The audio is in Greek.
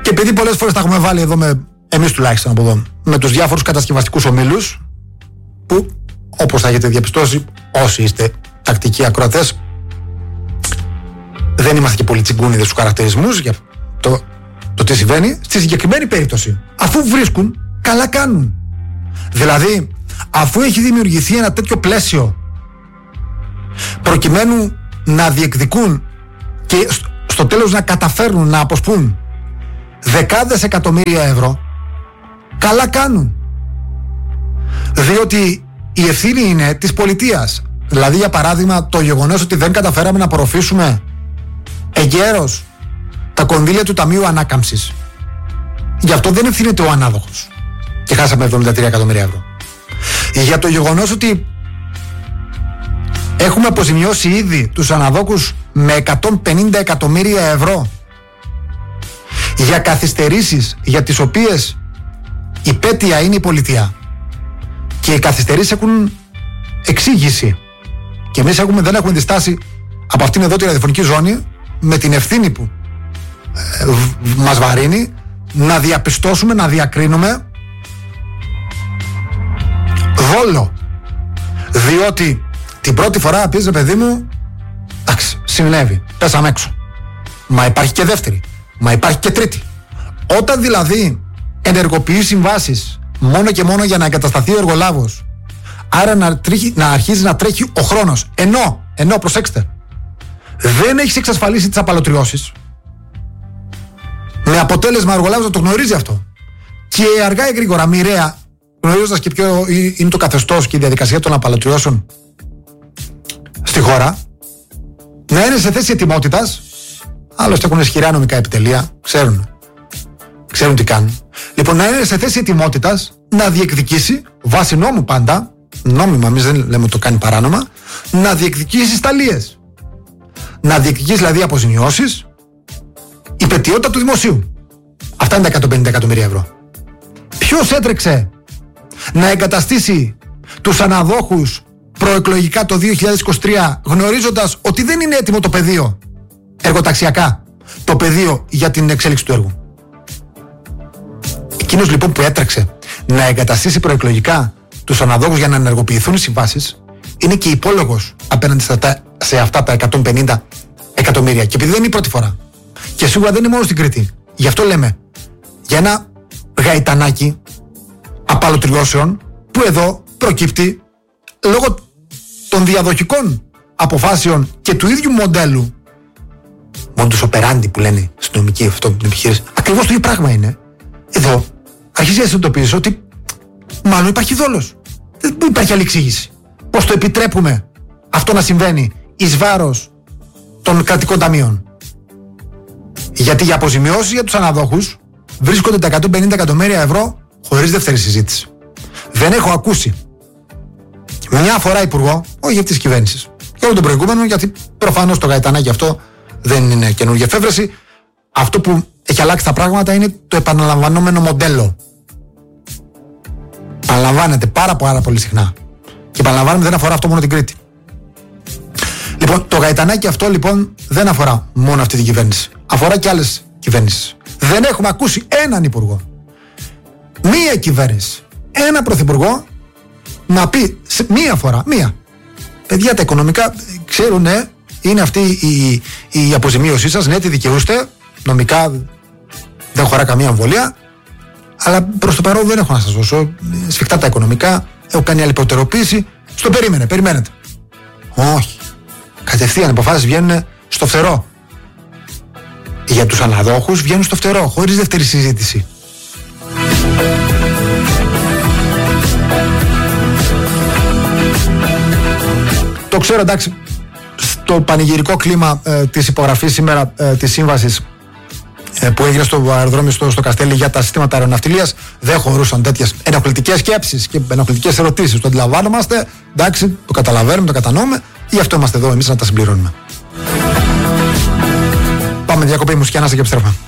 Και επειδή πολλές φορές τα έχουμε βάλει εδώ, εμείς τουλάχιστον από εδώ, με τους διάφορους κατασκευαστικούς ομίλους, που όπως θα έχετε διαπιστώσει, όσοι είστε τακτικοί ακροατές, δεν είμαστε και πολύ τσιγκούνιδες στους χαρακτηρισμούς για το τι συμβαίνει. Στη συγκεκριμένη περίπτωση, αφού βρίσκουν, καλά κάνουν. Δηλαδή, αφού έχει δημιουργηθεί ένα τέτοιο πλαίσιο προκειμένου να διεκδικούν και στο τέλος να καταφέρνουν να αποσπούν δεκάδες εκατομμύρια ευρώ, καλά κάνουν. Διότι η ευθύνη είναι της πολιτείας. Δηλαδή, για παράδειγμα, το γεγονός ότι δεν καταφέραμε να απορροφήσουμε εγκαίρος τα κονδύλια του Ταμείου Ανάκαμψης, γι' αυτό δεν ευθύνεται ο ανάδοχος και χάσαμε 73 εκατομμύρια ευρώ. Για το γεγονός ότι έχουμε αποζημιώσει ήδη τους αναδόχους με 150 εκατομμύρια ευρώ για καθυστερήσεις για τις οποίες η πέτεια είναι η πολιτεία και οι καθυστερήσεις έχουν εξήγηση και εμείς δεν έχουμε διστάσει από αυτήν εδώ τη ραδιοφωνική ζώνη, με την ευθύνη που μας βαρύνει, να διαπιστώσουμε, να διακρίνουμε δόλο. Διότι την πρώτη φορά πεις, παιδί μου, εντάξει, συνέβη, πέσαμε έξω. Μα υπάρχει και δεύτερη, μα υπάρχει και τρίτη. Όταν δηλαδή ενεργοποιεί συμβάσεις μόνο και μόνο για να εγκατασταθεί ο εργολάβος, άρα να αρχίζει να τρέχει ο χρόνος, ενώ προσέξτε, δεν έχεις εξασφαλίσει τις απαλωτριώσεις, με αποτέλεσμα ο εργολάβος να το γνωρίζει αυτό και αργά ή γρήγορα, μοιραία, γνωρίζοντας και ποιο είναι το καθεστώς και η διαδικασία των απαλωτριώσεων στη χώρα, να είναι σε θέση ετοιμότητας. Άλλωστε έχουν ισχυρά νομικά επιτελεία, ξέρουν τι κάνουν. Λοιπόν, να είναι σε θέση ετοιμότητας να διεκδικήσει, βάσει νόμου πάντα, νόμιμα, εμείς δεν λέμε ότι το κάνει παράνομα, να διεκδικήσει σταλίες. Να διεκδικήσει δηλαδή αποζημιώσεις, υπετιότητα του δημοσίου. Αυτά είναι τα 150 εκατομμύρια ευρώ. Ποιος έτρεξε να εγκαταστήσει τους αναδόχους προεκλογικά το 2023, γνωρίζοντας ότι δεν είναι έτοιμο το πεδίο εργοταξιακά, το πεδίο για την εξέλιξη του έργου? Εκείνος λοιπόν που έτρεξε να εγκαταστήσει προεκλογικά τους αναδόχους για να ενεργοποιηθούν οι συμβάσεις, είναι και υπόλογος απέναντι σε αυτά τα 150 εκατομμύρια. Και επειδή δεν είναι η πρώτη φορά, και σίγουρα δεν είναι μόνο στην Κρήτη, γι' αυτό λέμε για ένα γαϊτανάκι απαλωτριώσεων που εδώ προκύπτει λόγω των διαδοχικών αποφάσεων και του ίδιου μοντέλου, modus operandi που λένε στην νομική αυτό την επιχείρηση. Ακριβώς το ίδιο πράγμα είναι. Εδώ αρχίζει να συνειδητοποιήσει ότι μάλλον υπάρχει δόλος. Δεν υπάρχει άλλη εξήγηση. Πώς το επιτρέπουμε αυτό να συμβαίνει εις βάρος των κρατικών ταμείων? Γιατί για αποζημιώσεις για τους αναδόχους βρίσκονται τα 150 εκατομμύρια ευρώ χωρίς δεύτερη συζήτηση. Δεν έχω ακούσει μια φορά υπουργό, όχι της κυβέρνησης, και όλο τον προηγούμενο, γιατί προφανώς το γαϊτανάκι αυτό δεν είναι καινούργια εφεύρεση. Αυτό που έχει αλλάξει τα πράγματα είναι το επαναλαμβανόμενο μοντέλο. Επαναλαμβάνεται πάρα πολύ συχνά. Και επαναλαμβάνεται, δεν αφορά αυτό μόνο την Κρήτη. Λοιπόν, το γαϊτανάκι αυτό λοιπόν δεν αφορά μόνο αυτή την κυβέρνηση. Αφορά και άλλες κυβέρνησεις. Δεν έχουμε ακούσει έναν υπουργό, μία κυβέρνηση, ένα πρωθυπουργό να πει μία φορά, παιδιά, τα οικονομικά ξέρουν, είναι αυτή η αποζημίωσή σας, ναι, τη δικαιούστε, νομικά δεν χωρά καμία αμβολία, αλλά προς το παρόν δεν έχω να σας δώσω, σφιχτά τα οικονομικά, έχω κάνει άλλη προτεραιοποίηση, στο περιμένετε. Όχι, κατευθείαν αποφάσεις βγαίνουν στο φτερό. Για τους αναδόχους βγαίνουν στο φτερό, χωρίς δεύτερη συζήτηση. Το ξέρω, εντάξει, στο πανηγυρικό κλίμα της υπογραφής σήμερα της σύμβασης που έγινε στο αεροδρόμιο στο Καστέλι για τα συστήματα αεροναυτιλίας, δεν χωρούσαν τέτοιες ενοχλητικές σκέψεις και ενοχλητικές ερωτήσεις. Το αντιλαμβάνομαστε, εντάξει, το καταλαβαίνουμε, το κατανοούμε, γι' αυτό είμαστε εδώ εμείς να τα συμπληρώνουμε. Πάμε διακοπή μουσική, ανάσα και επιστρέφουμε.